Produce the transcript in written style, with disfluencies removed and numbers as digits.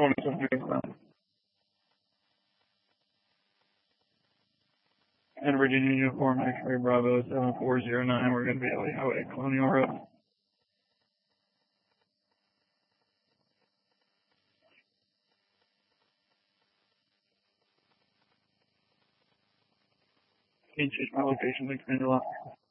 And Virginia Uniform X-Ray Bravo 7409, we're going to be at Highway Colonial Road. Can you change my location to Expand a lot?